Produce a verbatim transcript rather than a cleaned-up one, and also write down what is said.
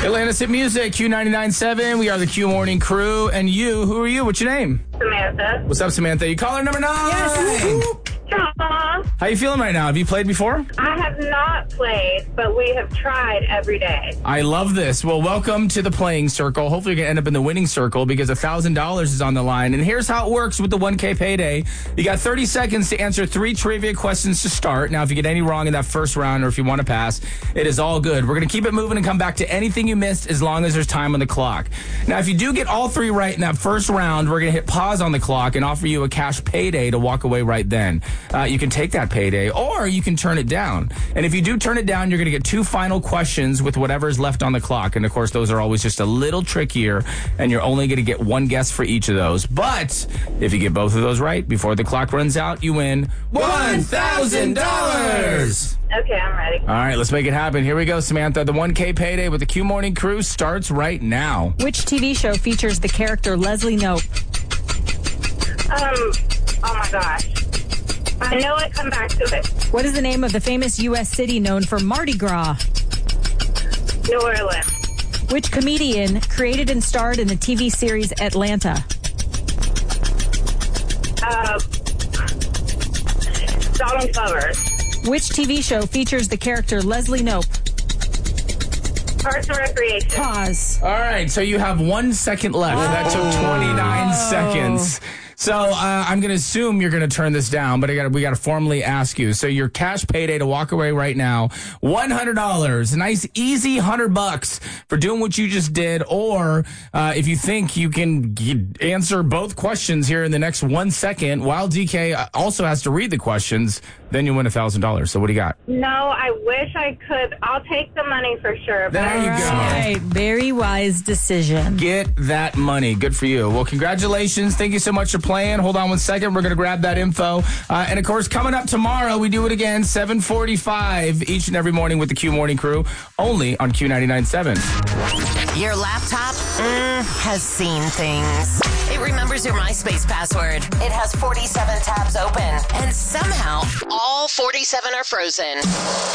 Atlantis Hit Music, Q ninety-nine point seven. We are the Q Morning Crew. And you, who are you? What's your name? Samantha. What's up, Samantha? You caller number nine. Yes. How you feeling right now? Have you played before? I have not played, but we have tried every day. I love this. Well, welcome to the playing circle. Hopefully you're going to end up in the winning circle because one thousand dollars is on the line. And here's how it works with the one K payday. You got thirty seconds to answer three trivia questions to start. Now, if you get any wrong in that first round or if you want to pass, it is all good. We're going to keep it moving and come back to anything you missed as long as there's time on the clock. Now, if you do get all three right in that first round, we're going to hit pause on the clock and offer you a cash payday to walk away right then. Uh, you can take that payday or you can turn it down. And if you do turn it down, you're going to get two final questions with whatever's left on the clock. And of course, those are always just a little trickier and you're only going to get one guess for each of those. But if you get both of those right before the clock runs out, you win one thousand dollars. Okay, I'm ready. All right, let's make it happen. Here we go, Samantha. The one K payday with the Q Morning Crew starts right now. Which T V show features the character Leslie Knope? Um, oh my gosh. I know it. Come back to it. What is the name of the famous U S city known for Mardi Gras? New Orleans. Which comedian created and starred in the T V series Atlanta? Uh, Donald Glover. Which T V show features the character Leslie Knope? Parks and Recreation. Pause. All right, so you have one second left. That took twenty-nine seconds. So uh, I'm going to assume you're going to turn this down, but I got we got to formally ask you. So your cash payday to walk away right now, one hundred dollars. A nice, easy one hundred bucks for doing what you just did. Or uh, if you think you can g- answer both questions here in the next one second, while D K also has to read the questions, then you win one thousand dollars. So what do you got? No, I wish I could. I'll take the money for sure. There you go. All right, very wise decision. Get that money. Good for you. Well, congratulations. Thank you so much for playing. Hold on one second. We're going to grab that info. Uh, and, of course, coming up tomorrow, we do it again, seven forty-five each and every morning with the Q Morning Crew, only on Q ninety-nine point seven. Your laptop mm, has seen things. It remembers your MySpace password. It has forty-seven tabs open. And somehow, all forty-seven are frozen.